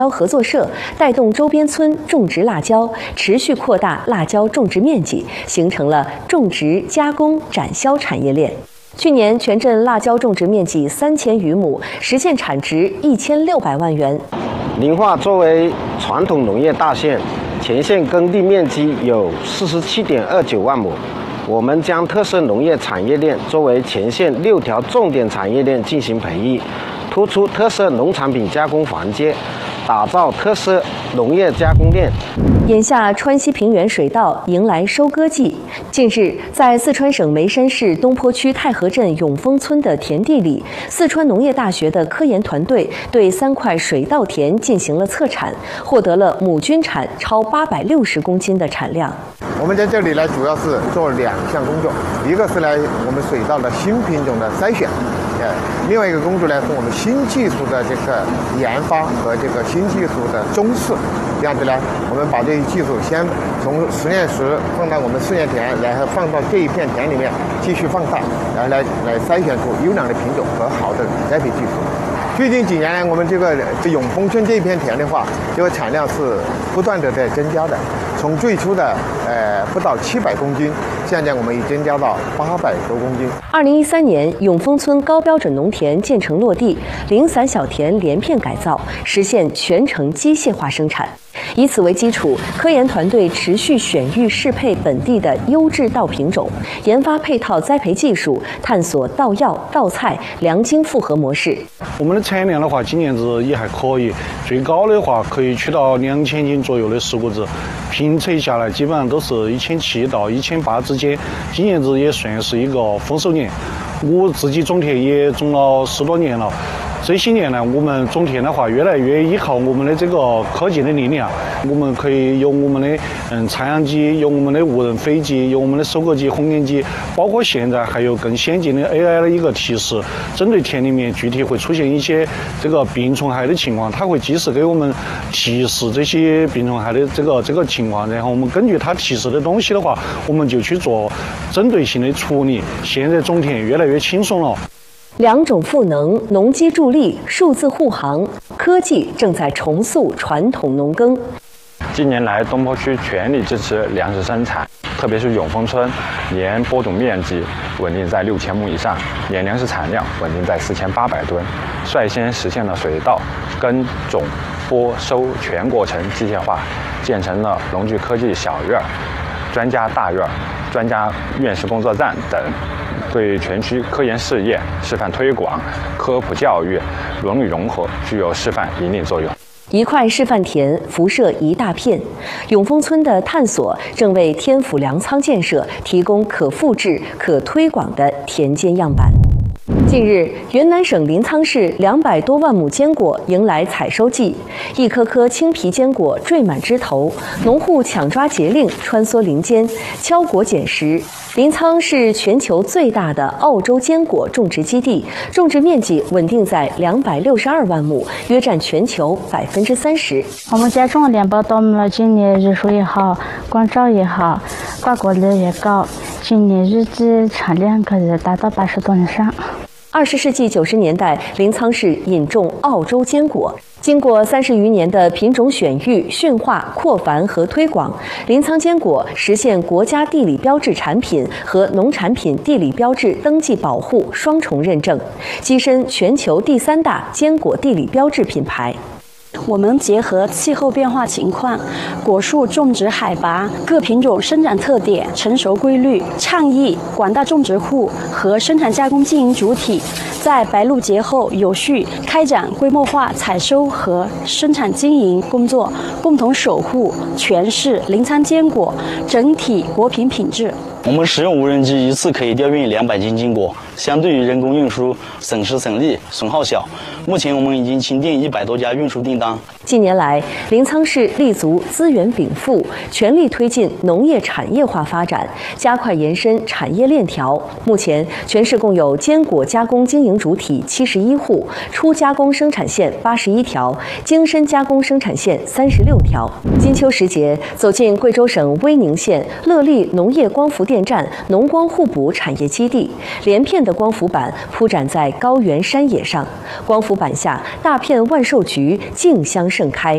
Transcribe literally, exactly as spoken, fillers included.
合作社带动周边村种植辣椒，持续扩大辣椒种植面积，形成了种植、加工、展销产业链。去年全镇辣椒种植面积三千余亩，实现产值一千六百万元。 临化作为传统农业大县，全县耕地面积有四十七点二九万亩。我们将特色农业产业链作为全县六条重点产业链进行培育，突出特色农产品加工环节，打造特色农业加工链。 眼下川西平原水稻迎来收割季。近日，在四川省眉山市东坡区太和镇永丰村的田地里，四川农业大学的科研团队对三块水稻田进行了测产，获得了亩均产超八百六十公斤的产量。 我们在这里呢，主要是做两项工作，一个是呢我们水稻的新品种的筛选，呃，另外一个工作呢是我们新技术的这个研发和这个新技术的中试。这样子呢，我们把这些技术先从实验室放到我们试验田，然后放到这一片田里面继续放大，然后来来筛选出优良的品种和好的栽培技术。最近几年呢，我们这个这永丰村这一片田的话，这个产量是不断的在增加的。从最初的呃不到七百公斤，现在我们已增加到八百多公斤。 二零一三年，永丰村高标准农田建成落地，零散小田连片改造，实现全程机械化生产。以此为基础，科研团队持续选育适配本地的优质稻品种，研发配套栽培技术，探索稻药、稻菜、良菁复合模式。 我们的产量的话，今年子也还可以，最高的话可以取到两千斤左右的石谷子，评测下来基本上都是一千七到一千八之间。今年子也算是一个丰收年，我自己种田也种了十多年了。这些年呢，我们种田的话，越来越依靠我们的这个科技的力量。我们可以用我们的嗯插秧机，用我们的无人飞机，用我们的收割机、烘焙机，包括现在还有更先进的 A I 的一个提示，针对田里面具体会出现一些这个病虫害的情况，它会及时给我们提示这些病虫害的这个这个情况，然后我们根据它提示的东西的话，我们就去做针对性的处理。现在种田越来越轻松了。 两种赋能，农机助力，数字护航，科技正在重塑传统农耕。 近年来，东坡区全力支持粮食生产，特别是永丰村，年播种面积稳定在六千亩以上，年粮食产量稳定在四千八百吨，率先实现了水稻耕种播收全过程机械化，建成了农具科技小院、专家大院、专家院士工作站等。对全区科研事业、示范推广、科普教育、伦理融合具有示范引领作用。 一块示范田辐射一大片，永丰村的探索正为天府粮仓建设提供可复制、可推广的田间样板。近日，云南省临沧市两百多万亩坚果迎来采收季，一颗颗青皮坚果缀满枝头，农户抢抓节令，穿梭林间，敲果捡食。临沧是全球最大的澳洲坚果种植基地，种植面积稳定在两百六十二万亩，约占全球百分之三十。 我们家种了两包稻米，今年日数也好，光照也好，挂果率也高，今年日计产量可以达到八十吨以上。 二十世纪九十年代，临沧市引种澳洲坚果。经过三十余年的品种选育、驯化、扩繁和推广，临沧坚果实现国家地理标志产品和农产品地理标志登记保护双重认证，跻身全球第三大坚果地理标志品牌。 我们结合气候变化情况、果树种植海拔、各品种生长特点、成熟规律，倡议广大种植户和生产加工经营主体在白露节后有序开展规模化采收和生产经营工作，共同守护全市临沧坚果整体果品品质。 我们使用无人机一次可以调运两百斤坚果，相对于人工运输省时省力，损耗小。目前我们已经钦定一百多家运输订单。 近年来，临沧市立足资源禀赋，全力推进农业产业化发展，加快延伸产业链条。目前，全市共有坚果加工经营主体七十一户，初加工生产线八十一条，精深加工生产线三十六条。金秋时节，走进贵州省威宁县乐利农业光伏电站农光互补产业基地，连片的光伏板铺展在高原山野上，光伏板下大片万寿菊竞相盛开。